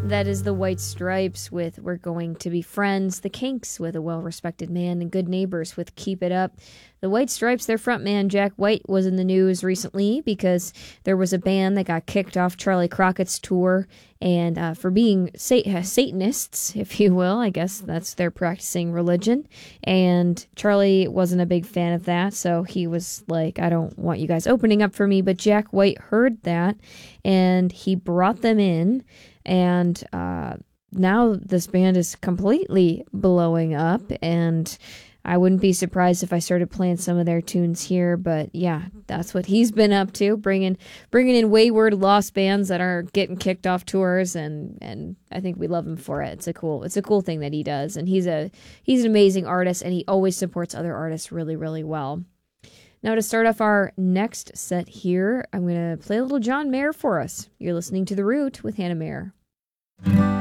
That is the White Stripes with We're Going to Be Friends. The Kinks with A Well-Respected Man. And Good Neighbors with Keep It Up. The White Stripes, their frontman Jack White was in the news recently because there was a band that got kicked off Charlie Crockett's tour and for being Satanists, if you will. I guess that's their practicing religion. And Charlie wasn't a big fan of that, so he was like, I don't want you guys opening up for me. But Jack White heard that, and he brought them in. And now this band is completely blowing up, and I wouldn't be surprised if I started playing some of their tunes here. But yeah, that's what he's been up to, bringing in wayward lost bands that are getting kicked off tours, and I think we love him for it. It's a cool thing that he does, and he's an amazing artist, and he always supports other artists really, really well. Now, to start off our next set here, I'm going to play a little John Mayer for us. You're listening to The Root with Hannah Mayer.